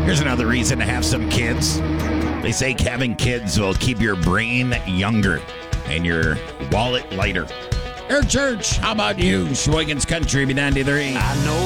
Here's another reason to have some kids. They say having kids will keep your brain younger and your wallet lighter. Air Church, how about you? Sheboygan's Country, B93. I know